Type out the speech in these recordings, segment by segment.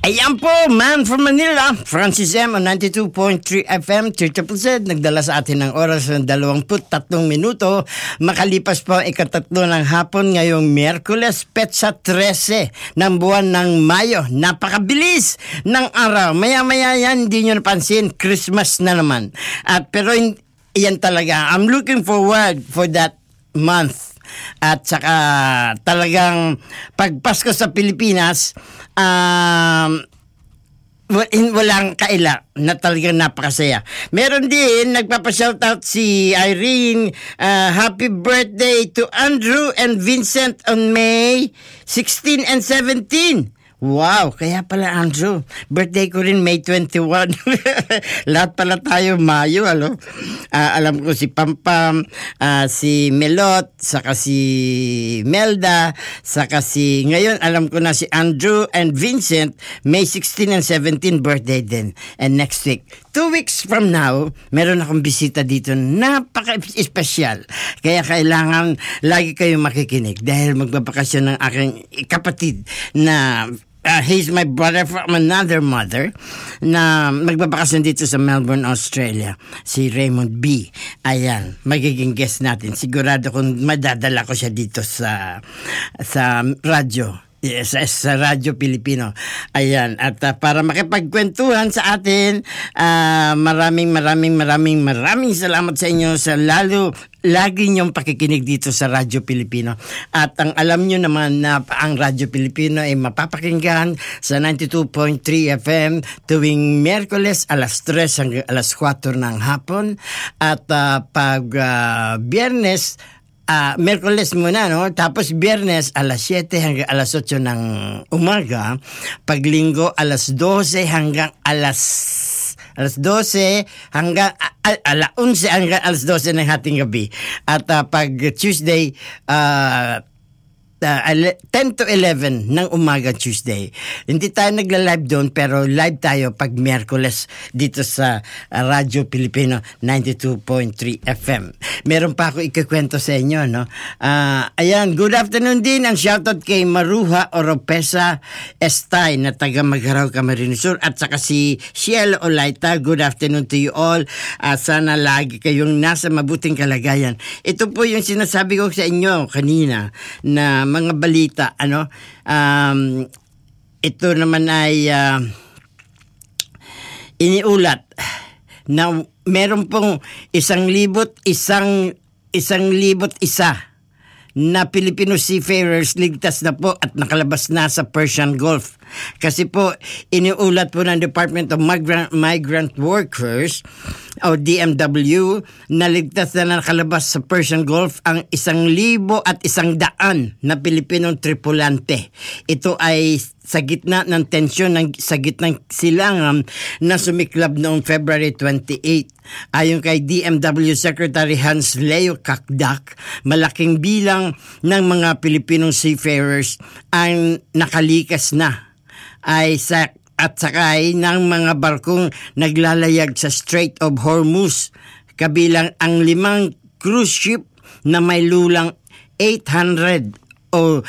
Ayan po, man from Manila, Francis M. on 92.3 FM, Tito Z, nagdala sa atin ng oras ng 23 minuto. Makalipas po ang ikatatlo ng hapon ngayong Miyerkules, Petsa 13 ng buwan ng Mayo. Napakabilis ng araw. Maya-maya yan, hindi nyo napansin, Christmas na naman. Pero yan talaga, I'm looking forward for that month. At saka talagang pagpasko sa Pilipinas, walang kaila na talagang napakasaya. Meron din, nagpapashoutout si Irene, happy birthday to Andrew and Vincent on May 16 and 17. Wow, kaya pala Andrew, birthday ko rin May 21. Lahat pala tayo Mayo, ano? Alam ko si Pampam, si Melot, saka si Melda, saka si, ngayon alam ko na si Andrew and Vincent, May 16 and 17 birthday din. And next week, 2 weeks from now, meron akong bisita dito, napaka-espesyal. Kaya kailangan lagi kayong makikinig dahil magbabakasyon ng aking kapatid na he's my brother from another mother na magbabakasyon dito sa Melbourne, Australia. Si Raymond B. Ayan, magiging guest natin. Sigurado kung madadala ko siya dito sa radyo. Yes, sa Radyo Pilipino. Ayan, at para makipagkwentuhan sa atin, maraming salamat sa inyo sa lagi niyong pakikinig dito sa Radyo Pilipino. At ang alam niyo naman na ang Radyo Pilipino ay mapapakinggan sa 92.3 FM tuwing Miyerkules alas 3 hanggang alas 4 ng hapon. At pag Biyernes, Miyerkules muna, no? Tapos Biyernes alas 7 hanggang alas 8 ng umaga. Pag Linggo alas 12 hanggang alas 12 hanggang alas 11 hanggang alas 12 ng hating gabi. At pag Tuesday 10 to 11 ng umaga Tuesday. Hindi tayo nagla-live doon pero live tayo pag Miyerkules dito sa Radyo Pilipino 92.3 FM. Meron pa ako ikikwento sa inyo, no? Ayan, good afternoon din ang shoutout kay Maruha Oropesa Estay na taga Magaraw, Camarines Sur at saka si Cielo Olaita. Good afternoon to you all. Sana lagi kayong nasa mabuting kalagayan. Ito po yung sinasabi ko sa inyo kanina na mga balita, ano, ito naman ay iniulat na meron pong 1,001 na Filipino seafarers ligtas na po at nakalabas na sa Persian Gulf. Kasi po, iniulat po ng Department of Migrant Workers o DMW na ligtas na nakalabas sa Persian Gulf ang 1,100 na Pilipinong tripulante. Ito ay sa gitna ng tensyon, sa gitna ng silangan na sumiklab noong February 28. Ayon kay DMW Secretary Hans Leo Kakdak, malaking bilang ng mga Pilipinong seafarers ang nakalikas na at sakay ng mga barkong naglalayag sa Strait of Hormuz, kabilang ang 5 cruise ship na may lulang 800 o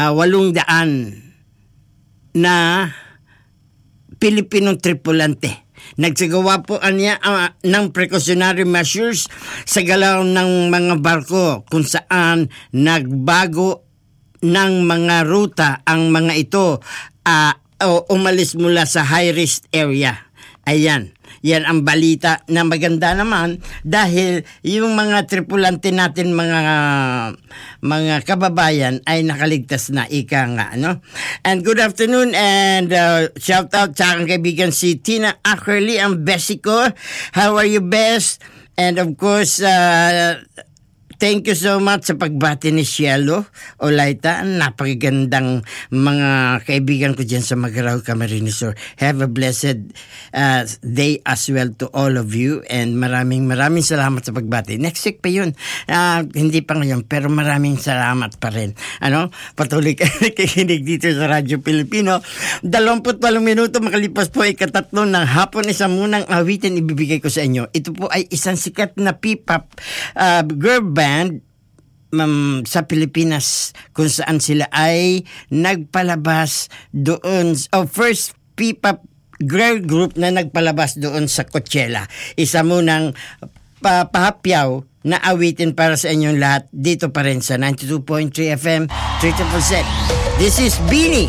800 na Pilipinong tripulante. Nagsagawa po niya ng precautionary measures sa galaw ng mga barko kung saan nagbago ng mga ruta ang mga ito umalis mula sa high-risk area. Ayan. Yan ang balita na maganda naman dahil yung mga tripulante natin, mga kababayan ay nakaligtas na, ika nga, no? And good afternoon and shout out sa aking kaibigan si Tina Ackerley, ang Bessie ko. How are you, Bess? And of course, thank you so much sa pagbati ni Cielo Olaita. Napakagandang mga kaibigan ko dyan sa Magaraw, Camarines Sur. Have a blessed day as well to all of you. And maraming salamat sa pagbati. Next week pa yun. Hindi pa ngayon, pero maraming salamat pa rin. Patuloy ka nakikinig dito sa Radyo Pilipino. 28 minuto makalipas po ikatatlo ng hapon. Isang munang awitin ibibigay ko sa inyo. Ito po ay isang sikat na P-pop girl band sa Pilipinas kung saan sila ay nagpalabas doon. First P-pop girl group na nagpalabas doon sa Coachella. Isa munang pahapyaw na awitin para sa inyong lahat dito pa rin sa 92.3 FM 3%. This is Beanie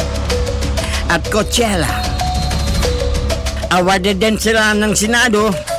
at Coachella. Awarded din sila ng Senado